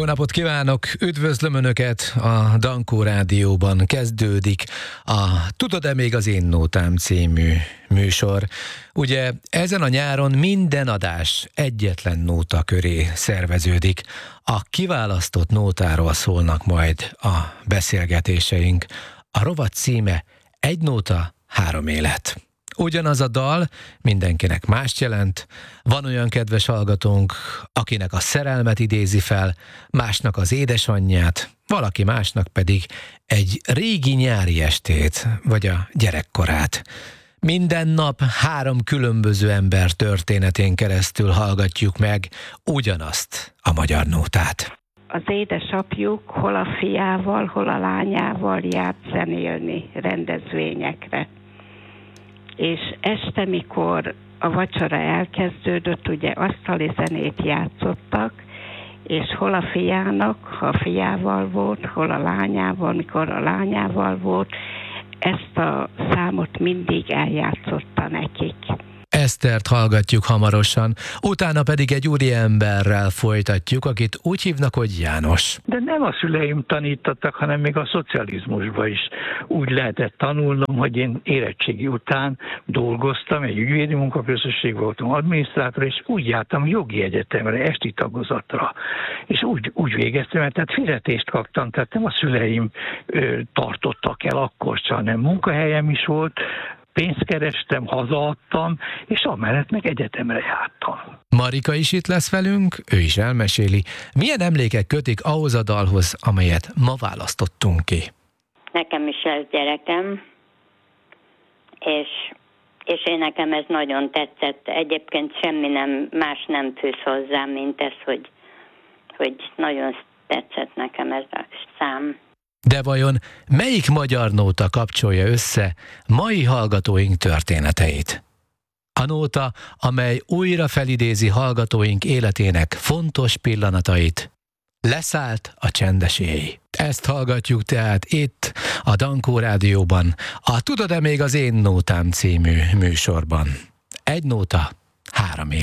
Jó napot kívánok! Üdvözlöm Önöket! A Dankó Rádióban kezdődik a Tudod-e még az én nótám című műsor. Ugye ezen a nyáron minden adás egyetlen nóta köré szerveződik. A kiválasztott nótáról szólnak majd a beszélgetéseink. A rovat címe Egy nóta, három élet. Ugyanaz a dal mindenkinek mást jelent. Van olyan kedves hallgatónk, akinek a szerelmet idézi fel, másnak az édesanyját, valaki másnak pedig egy régi nyári estét, vagy a gyerekkorát. Minden nap 3 különböző ember történetén keresztül hallgatjuk meg ugyanazt a magyar nótát. Az édesapjuk hol a fiával, hol a lányával járt zenélni rendezvényekre. És este, mikor a vacsora elkezdődött, ugye asztali zenét játszottak, és hol a fiának, ha a fiával volt, hol a lányával, mikor a lányával volt, ezt a számot mindig eljátszotta nekik. Esztert hallgatjuk hamarosan, utána pedig egy úriemberrel folytatjuk, akit úgy hívnak, hogy János. De nem a szüleim tanítottak, hanem még a szocializmusban is úgy lehetett tanulnom, hogy én érettségi után dolgoztam, egy ügyvédi munkaközösség voltam, adminisztrátor, és úgy jártam jogi egyetemre, esti tagozatra. És úgy végeztem, mert tehát fizetést kaptam, tehát nem a szüleim tartottak el akkor sem, hanem munkahelyem is volt, pénzt kerestem, hazaadtam, és amellett meg egyetemre jártam. Marika is itt lesz velünk, ő is elmeséli, milyen emlékek kötik ahhoz a dalhoz, amelyet ma választottunk ki. Nekem is lesz gyerekem, és én nekem ez nagyon tetszett. Egyébként semmi más nem fűz hozzá, mint ez, hogy nagyon tetszett nekem ez a szám. De vajon melyik magyar nóta kapcsolja össze mai hallgatóink történeteit? A nóta, amely újra felidézi hallgatóink életének fontos pillanatait. Leszállt a csendes éj. Ezt hallgatjuk tehát itt, a Dankó Rádióban, a Tudod-e még az én nótám című műsorban. Egy nóta, három élet.